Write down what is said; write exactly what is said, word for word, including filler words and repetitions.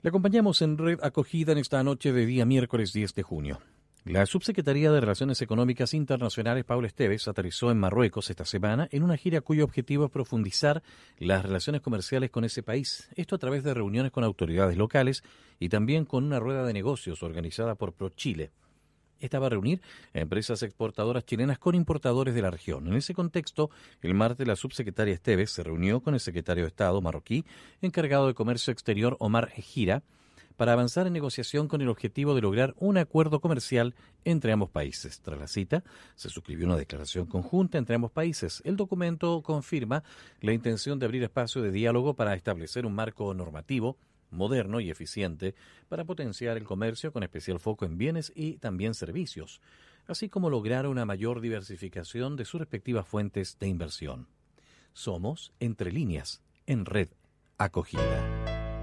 Le acompañamos en Red Acogida en esta noche de día miércoles diez de junio. La Subsecretaría de Relaciones Económicas Internacionales, Paula Esteves, aterrizó en Marruecos esta semana en una gira cuyo objetivo es profundizar las relaciones comerciales con ese país. Esto a través de reuniones con autoridades locales y también con una rueda de negocios organizada por ProChile. Esta va a reunir a empresas exportadoras chilenas con importadores de la región. En ese contexto, el martes la subsecretaria Esteves se reunió con el secretario de Estado marroquí, encargado de Comercio Exterior Omar Gira, para avanzar en negociación con el objetivo de lograr un acuerdo comercial entre ambos países. Tras la cita, se suscribió una declaración conjunta entre ambos países. El documento confirma la intención de abrir espacio de diálogo para establecer un marco normativo moderno y eficiente para potenciar el comercio con especial foco en bienes y también servicios, así como lograr una mayor diversificación de sus respectivas fuentes de inversión. Somos Entre Líneas en Red Acogida.